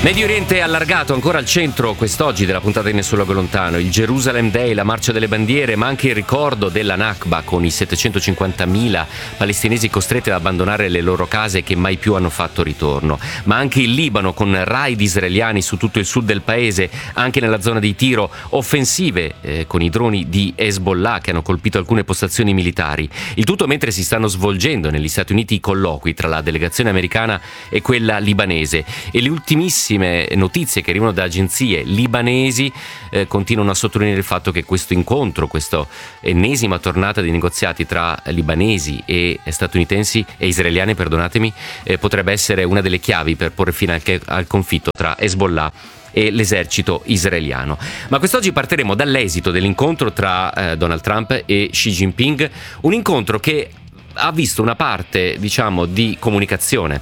Medio Oriente allargato ancora al centro quest'oggi della puntata di Nessun Luogo Lontano, il Jerusalem Day, la marcia delle bandiere, ma anche il ricordo della Nakba con i 750.000 palestinesi costretti ad abbandonare le loro case che mai più hanno fatto ritorno, ma anche il Libano con raid israeliani su tutto il sud del paese, anche nella zona di tiro, offensive con i droni di Hezbollah che hanno colpito alcune postazioni militari. Il tutto mentre si stanno svolgendo negli Stati Uniti i colloqui tra la delegazione americana e quella libanese, e le ultimissime notizie che arrivano da agenzie libanesi continuano a sottolineare il fatto che questo incontro, questa ennesima tornata di negoziati tra libanesi e statunitensi e israeliani, potrebbe essere una delle chiavi per porre fine al conflitto tra Hezbollah e l'esercito israeliano. Ma quest'oggi partiremo dall'esito dell'incontro tra Donald Trump e Xi Jinping, un incontro che ha visto una parte, di comunicazione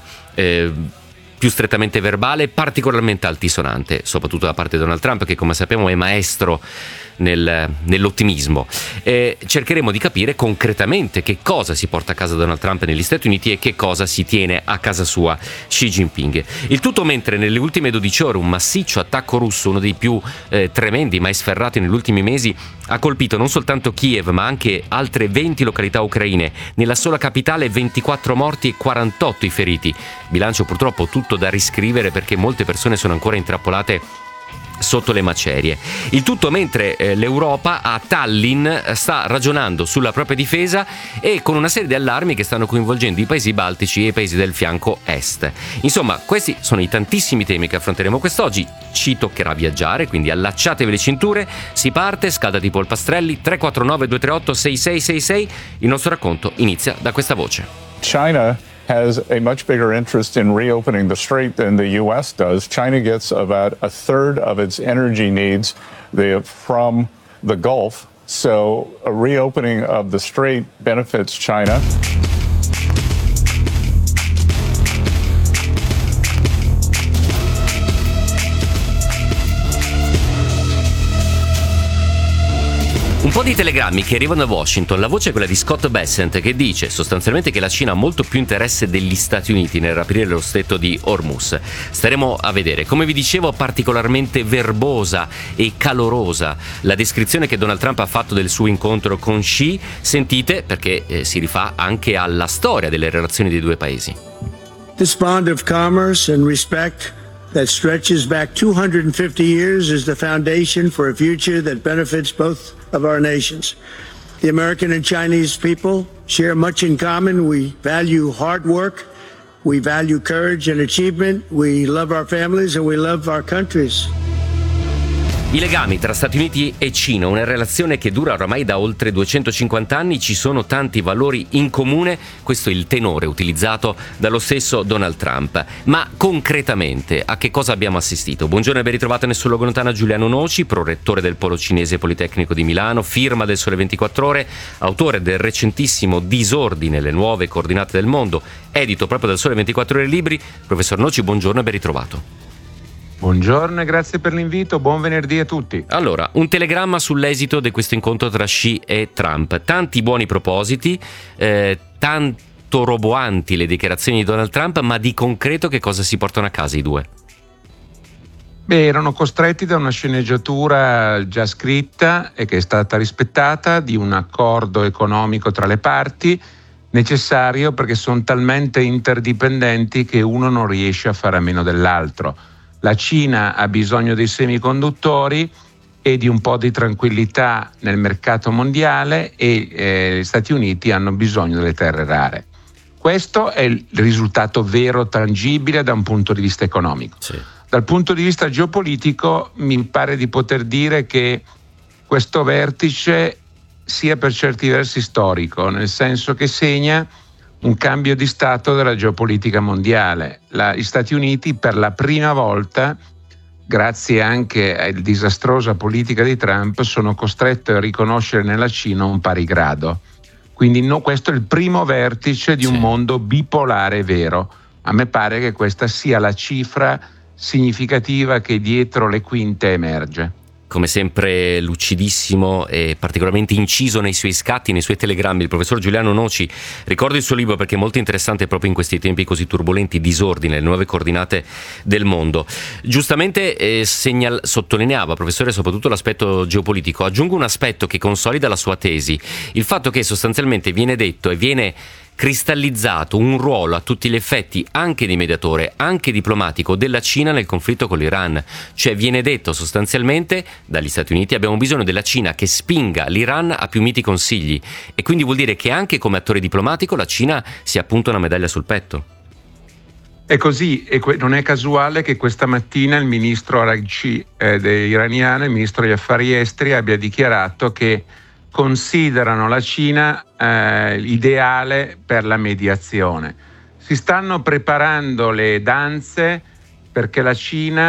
più strettamente verbale, particolarmente altisonante, soprattutto da parte di Donald Trump, che come sappiamo è maestro nell'ottimismo. Cercheremo di capire concretamente che cosa si porta a casa Donald Trump negli Stati Uniti e che cosa si tiene a casa sua Xi Jinping. Il tutto mentre nelle ultime 12 ore un massiccio attacco russo, uno dei più tremendi mai sferrati negli ultimi mesi, ha colpito non soltanto Kiev ma anche altre 20 località ucraine. Nella sola capitale 24 morti e 48 i feriti. Bilancio purtroppo tutto da riscrivere perché molte persone sono ancora intrappolate sotto le macerie. Il tutto mentre l'Europa a Tallinn sta ragionando sulla propria difesa e con una serie di allarmi che stanno coinvolgendo i paesi baltici e i paesi del fianco est. Insomma, questi sono i tantissimi temi che affronteremo quest'oggi. Ci toccherà viaggiare, quindi allacciatevi le cinture, si parte, scaldati i polpastrelli. 349 238 6666. Il nostro racconto inizia da questa voce. China has a much bigger interest in reopening the strait than the U.S. does. China gets about a third of its energy needs from the Gulf, so a reopening of the strait benefits China. Un po' di telegrammi che arrivano da Washington. La voce è quella di Scott Bessent, che dice sostanzialmente che la Cina ha molto più interesse degli Stati Uniti nel riaprire lo stretto di Hormuz. Staremo a vedere. Come vi dicevo, particolarmente verbosa e calorosa la descrizione che Donald Trump ha fatto del suo incontro con Xi. Sentite, perché si rifà anche alla storia delle relazioni dei due paesi. This bond of commerce and respect that stretches back 250 years is the foundation for a future that benefits both of our nations. The American and Chinese people share much in common. We value hard work, we value courage and achievement, we love our families and we love our countries. I legami tra Stati Uniti e Cina, una relazione che dura oramai da oltre 250 anni, ci sono tanti valori in comune, questo è il tenore utilizzato dallo stesso Donald Trump. Ma concretamente a che cosa abbiamo assistito? Buongiorno e ben ritrovato Nessun Luogo Lontano, Giuliano Noci, prorettore del Polo Cinese Politecnico di Milano, firma del Sole 24 Ore, autore del recentissimo Disordine, le nuove coordinate del mondo, edito proprio dal Sole 24 Ore Libri. Professor Noci, buongiorno e ben ritrovato. Buongiorno e grazie per l'invito, buon venerdì a tutti. Allora, un telegramma sull'esito di questo incontro tra Xi e Trump. Tanti buoni propositi, tanto roboanti le dichiarazioni di Donald Trump, ma di concreto che cosa si portano a casa i due? Erano costretti da una sceneggiatura già scritta e che è stata rispettata di un accordo economico tra le parti, necessario perché sono talmente interdipendenti che uno non riesce a fare a meno dell'altro. La Cina ha bisogno dei semiconduttori e di un po' di tranquillità nel mercato mondiale e gli Stati Uniti hanno bisogno delle terre rare. Questo è il risultato vero, tangibile da un punto di vista economico. Sì. Dal punto di vista geopolitico mi pare di poter dire che questo vertice sia per certi versi storico, nel senso che segna un cambio di stato della geopolitica mondiale. Gli Stati Uniti per la prima volta, grazie anche alla disastrosa politica di Trump, sono costretti a riconoscere nella Cina un pari grado. Quindi questo è il primo vertice di un mondo bipolare vero. A me pare che questa sia la cifra significativa che dietro le quinte emerge. Come sempre lucidissimo e particolarmente inciso nei suoi scatti, nei suoi telegrammi, il professor Giuliano Noci. Ricordo il suo libro perché è molto interessante proprio in questi tempi così turbolenti, disordine, le nuove coordinate del mondo. Giustamente sottolineava, professore, soprattutto l'aspetto geopolitico. Aggiungo un aspetto che consolida la sua tesi, il fatto che sostanzialmente viene detto e viene cristallizzato un ruolo a tutti gli effetti anche di mediatore, anche diplomatico della Cina nel conflitto con l'Iran. Cioè viene detto sostanzialmente dagli Stati Uniti: abbiamo bisogno della Cina che spinga l'Iran a più miti consigli, e quindi vuol dire che anche come attore diplomatico la Cina si appunta una medaglia sul petto. È così, e non è casuale che questa mattina il ministro Araghchi iraniano, il ministro degli affari esteri, abbia dichiarato che considerano la Cina ideale per la mediazione. Si stanno preparando le danze perché la Cina